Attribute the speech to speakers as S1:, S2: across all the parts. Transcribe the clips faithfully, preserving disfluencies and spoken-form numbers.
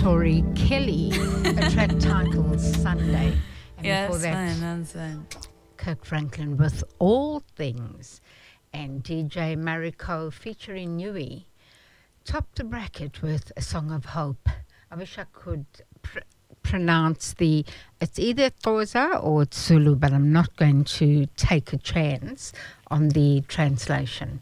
S1: Tori Kelly, a track titled Sunday. And
S2: Yeah,
S1: before
S2: that's
S1: that,
S2: fine, that's fine.
S1: Kirk Franklin with All Things, and D J Mariko featuring Nui topped the bracket with A Song of Hope. I wish I could pr- pronounce the, it's either Xhosa or it's Zulu, but I'm not going to take a chance on the translation.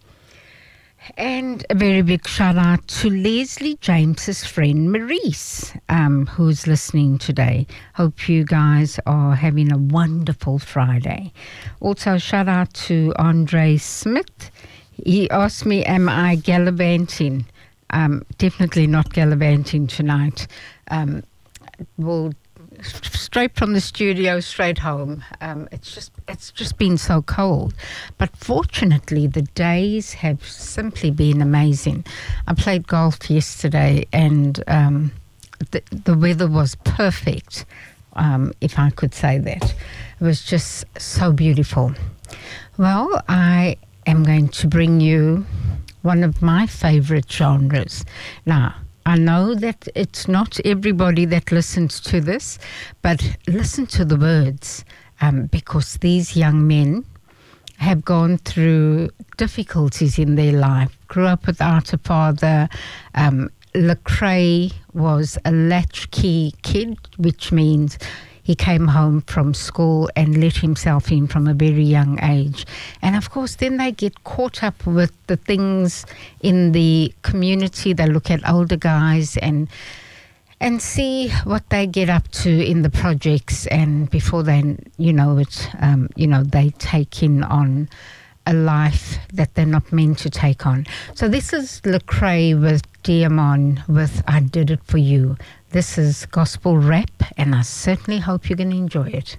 S1: And a very big shout out to Leslie James's friend Maurice, um, who's listening today. Hope you guys are having a wonderful Friday. Also, shout out to Andre Smith. He asked me, am I gallivanting? Um, definitely not gallivanting tonight. Um, we'll straight from the studio, straight home. Um, it's just it's just been so cold. But fortunately, the days have simply been amazing. I played golf yesterday, and um, the, the weather was perfect, um, if I could say that. It was just so beautiful. Well, I am going to bring you one of my favorite genres. Now, I know that it's not everybody that listens to this, but listen to the words, um, because these young men have gone through difficulties in their life, grew up without a father. Um, Lecrae was a latchkey kid, which means he came home from school and let himself in from a very young age. And of course, then they get caught up with the things in the community. They look at older guys and and see what they get up to in the projects. And before they, you know, it, um, you know, they take in on a life that they're not meant to take on. So this is Lecrae with Diamond with I Did It For You. This is gospel rap, and I certainly hope you're going to enjoy it.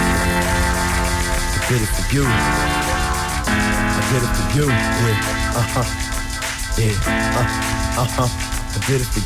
S3: I did it for you. I did it for you. Yeah. Uh-huh. Yeah. Uh, uh-huh. I did it for